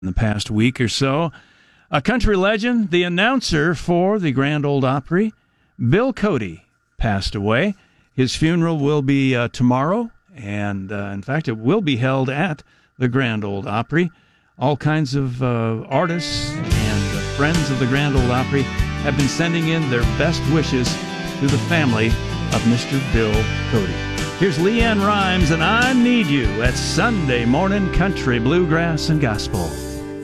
in the past week or so. A country legend, the announcer for the Grand Ole Opry, Bill Cody, passed away. His funeral will be tomorrow, and in fact, it will be held at the Grand Ole Opry. All kinds of artists and friends of the Grand Ole Opry have been sending in their best wishes to the family of Mr. Bill Cody. Here's LeAnn Rimes and I Need You at Sunday Morning Country, Bluegrass, and Gospel.